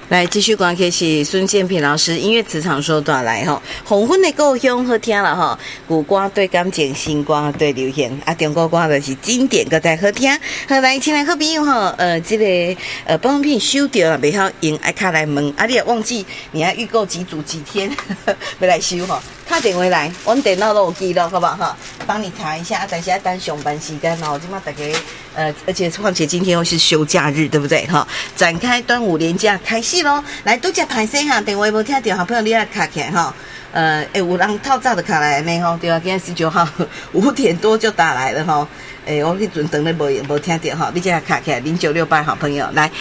来继续观看是孙建平老师音乐磁场说带来吼，黄昏的故乡好听了吼，古歌对感情，新歌对流行，啊，中国歌就是经典个再好听。好来，亲爱好朋友吼，这个保养品收到了，袂晓用，爱卡来问，啊，你也忘记你要预购几组几天要来收吼，打电话来，我们电脑都有记录，好不好哈？帮你查一下，但是要等上班时间哦，今嘛大家而且况且今天又是休假日，对不对哈？展开端午连假开始咯，来都只歹势哈，电话无听到，好朋友你来卡起来哈。有人透早就卡来呢吼，对啊，今天19号5点多就打来了哈。我迄阵等咧无听到哈，你才卡起来0968好朋友来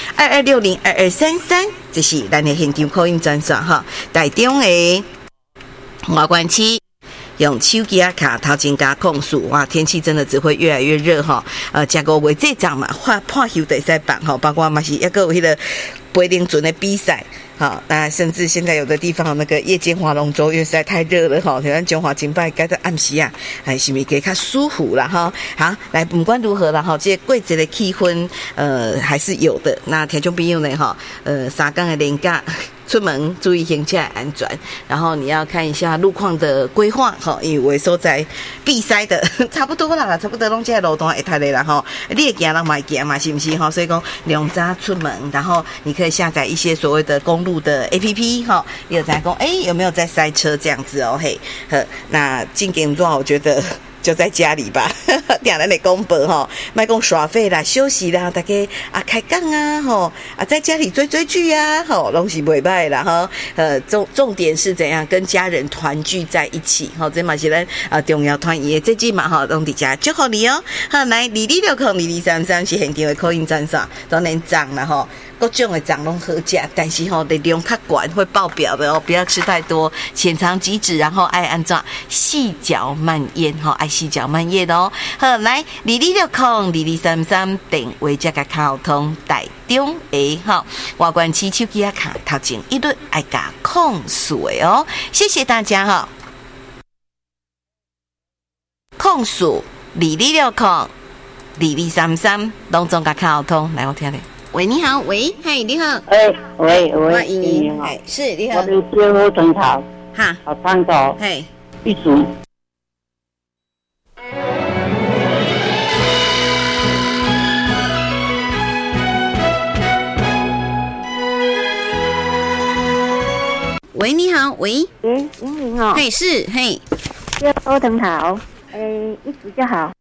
22602233，这是咱的现场call in专线哈，台中的华关区。用手机啊卡头前加控诉哇，天气真的只会越来越热哈。加个为这场嘛，破球得赛办哈，包括嘛是一个有迄个杯顶准的比赛。好，那甚至现在有的地方那个夜间划龙舟，因为实在太热了哈，像中华金拜该在暗时啊，还是咪给较舒服啦哈。好，来不管如何啦哈，这季节的气氛还是有的。那听众朋友呢哈，三天的连假。出门注意行车安全，然后你要看一下路况的规划，因为所在闭塞的差不多啦，差不多拢这路段会太累了哈。你也行人嘛行嘛，是不是哈？所以讲两早出门，然后你可以下载一些所谓的公路的 APP 哈，你有在讲有没有在塞车这样子哦嘿？那进给做，我觉得。就在家里吧，听咱的公婆吼，卖讲耍废啦、休息啦，大家啊开讲啊吼啊，在家里追剧啊吼，拢是袂歹啦哈。重点是怎样跟家人团聚在一起吼，这嘛是咱重要团圆的这季嘛吼，拢伫家祝福你哦。好，来22602233是现场的call in专线，当然涨啦吼。各种的涨拢好食，但是吼力量较悬会爆表的哦，不要吃太多，浅尝即止，然后爱按照细嚼慢咽吼，爱细嚼慢咽的哦。好，来22602233电话这个交通台中的吼，外观区手机卡头前一律爱加控诉的哦，谢谢大家哈。控诉22602233拢总加交通，来我听听。喂，你好，喂，嗨，你好， 喂， 你好，是你好， 我的师傅真好， 哈， 好唱歌， 嘿， 一组。 喂，你好，喂， 您好， 嘿，是，嘿， 师傅真好，一组就好。